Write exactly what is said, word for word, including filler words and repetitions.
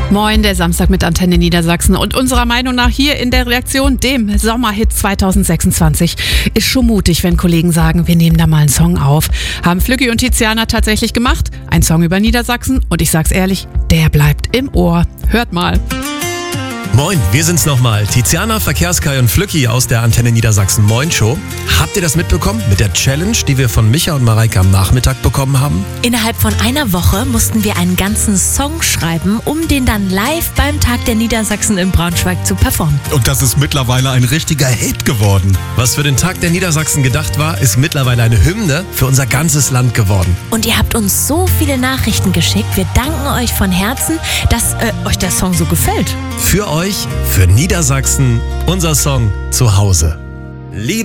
Moin, der Samstag mit Antenne Niedersachsen und unserer Meinung nach hier in der Redaktion, dem Sommerhit zweitausendsechsundzwanzig. Ist schon mutig, wenn Kollegen sagen, wir nehmen da mal einen Song auf. Haben Flücki und Tiziana tatsächlich gemacht. Ein Song über Niedersachsen und ich sag's ehrlich, der bleibt im Ohr. Hört mal. Moin, wir sind's nochmal. Tiziana, Verkehrskai und Flücki aus der Antenne Niedersachsen Moin Show. Habt ihr das mitbekommen mit der Challenge, die wir von Micha und Mareike am Nachmittag bekommen haben? Innerhalb von einer Woche mussten wir einen ganzen Song schreiben, um den dann live beim Tag der Niedersachsen in Braunschweig zu performen. Und das ist mittlerweile ein richtiger Hit geworden. Was für den Tag der Niedersachsen gedacht war, ist mittlerweile eine Hymne für unser ganzes Land geworden. Und ihr habt uns so viele Nachrichten geschickt. Wir danken euch von Herzen, dass äh, euch der Song so gefällt. Für euch, für Niedersachsen, unser Song zu Hause. Liebe